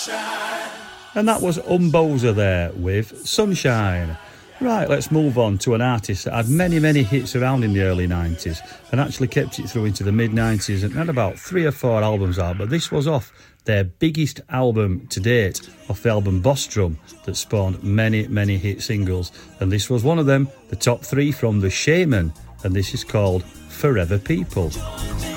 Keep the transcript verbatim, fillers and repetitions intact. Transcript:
And that was Umboza there with Sunshine. Right, let's move on to an artist that had many, many hits around in the early nineties and actually kept it through into the mid-nineties and had about three or four albums out, but this was off their biggest album to date, off the album Boss Drum, that spawned many, many hit singles. And this was one of them, the top three from The Shaman, and this is called Forever People.